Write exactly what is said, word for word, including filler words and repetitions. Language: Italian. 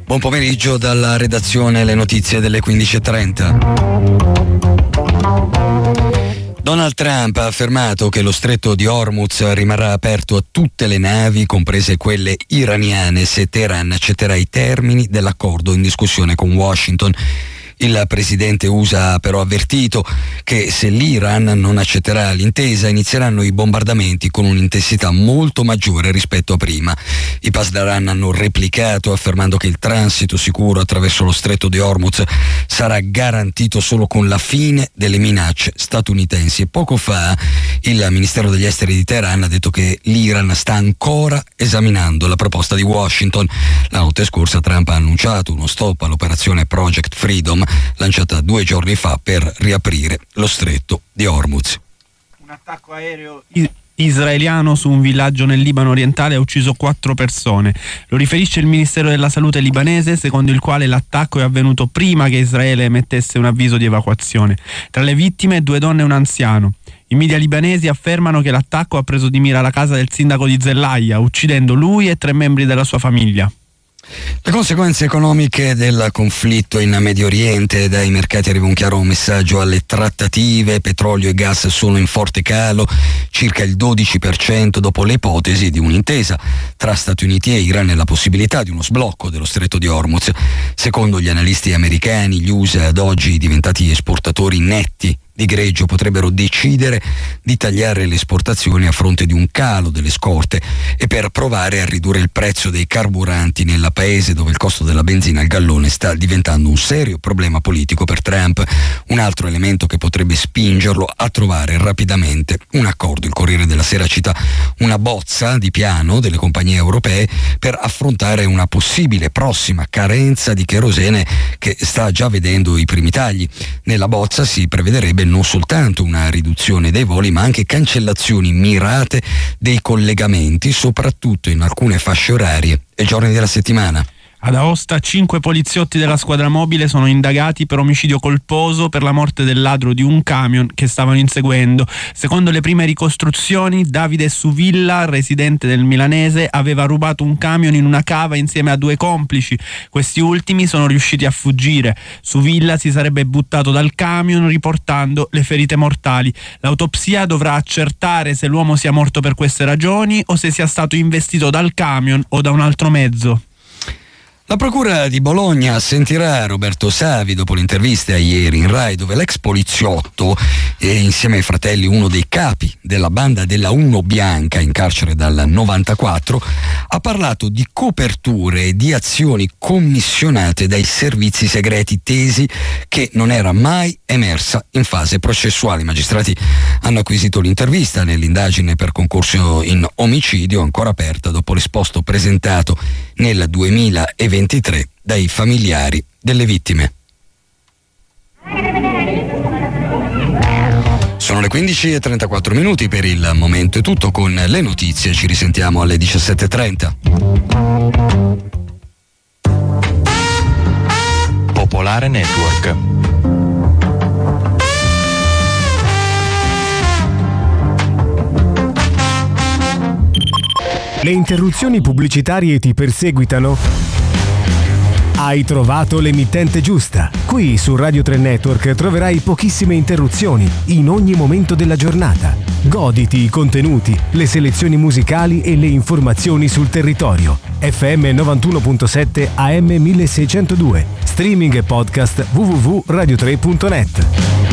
Buon pomeriggio dalla redazione, le notizie delle quindici e trenta. Donald Trump ha affermato che lo stretto di Hormuz rimarrà aperto a tutte le navi, comprese quelle iraniane, se Teheran accetterà i termini dell'accordo in discussione con Washington. Il presidente U S A ha però avvertito che se l'Iran non accetterà l'intesa inizieranno i bombardamenti con un'intensità molto maggiore rispetto a prima. I Pasdaran hanno replicato affermando che il transito sicuro attraverso lo stretto di Hormuz sarà garantito solo con la fine delle minacce statunitensi. E poco fa il Ministero degli Esteri di Teheran ha detto che l'Iran sta ancora esaminando la proposta di Washington. La notte scorsa Trump ha annunciato uno stop all'operazione Project Freedom lanciata due giorni fa per riaprire lo stretto di Hormuz. Un attacco aereo israeliano su un villaggio nel Libano orientale ha ucciso quattro persone. Lo riferisce il Ministero della Salute libanese, secondo il quale l'attacco è avvenuto prima che Israele emettesse un avviso di evacuazione. Tra le vittime due donne e un anziano. I media libanesi affermano che l'attacco ha preso di mira la casa del sindaco di Zelaya, uccidendo lui e tre membri della sua famiglia. Le conseguenze economiche del conflitto in Medio Oriente: dai mercati arriva un chiaro messaggio alle trattative. Petrolio e gas sono in forte calo, circa il dodici per cento dopo l'ipotesi di un'intesa tra Stati Uniti e Iran e la possibilità di uno sblocco dello stretto di Hormuz. Secondo gli analisti americani, gli U S A, ad oggi diventati esportatori netti di greggio, potrebbero decidere di tagliare le esportazioni a fronte di un calo delle scorte e per provare a ridurre il prezzo dei carburanti nel paese dove il costo della benzina al gallone sta diventando un serio problema politico per Trump, un altro elemento che potrebbe spingerlo a trovare rapidamente un accordo. Il Corriere della Sera cita una bozza di piano delle compagnie europee per affrontare una possibile prossima carenza di kerosene che sta già vedendo i primi tagli. Nella bozza si prevederebbe non soltanto una riduzione dei voli, ma anche cancellazioni mirate dei collegamenti, soprattutto in alcune fasce orarie e giorni della settimana. Ad Aosta cinque poliziotti della squadra mobile sono indagati per omicidio colposo per la morte del ladro di un camion che stavano inseguendo. Secondo le prime ricostruzioni, Davide Suvilla, residente del Milanese, aveva rubato un camion in una cava insieme a due complici. Questi ultimi sono riusciti a fuggire. Suvilla si sarebbe buttato dal camion riportando le ferite mortali. L'autopsia dovrà accertare se l'uomo sia morto per queste ragioni o se sia stato investito dal camion o da un altro mezzo. La Procura di Bologna sentirà Roberto Savi dopo l'intervista ieri in Rai, dove l'ex poliziotto e insieme ai fratelli uno dei capi della banda della Uno Bianca, in carcere dal novantaquattro, ha parlato di coperture e di azioni commissionate dai servizi segreti, tesi che non era mai emersa in fase processuale. I magistrati hanno acquisito l'intervista nell'indagine per concorso in omicidio ancora aperta dopo l'esposto presentato nel duemilaventitré dai familiari delle vittime. Sono le quindici e trentaquattro minuti, per il momento è tutto con le notizie, ci risentiamo alle diciassette e trenta. Popolare Network. Le interruzioni pubblicitarie ti perseguitano? Hai trovato l'emittente giusta. Qui su Radio tre Network troverai pochissime interruzioni in ogni momento della giornata. Goditi i contenuti, le selezioni musicali e le informazioni sul territorio. F M novantuno virgola sette A M milleseicentodue. Streaming e podcast w w w punto radio tre punto net.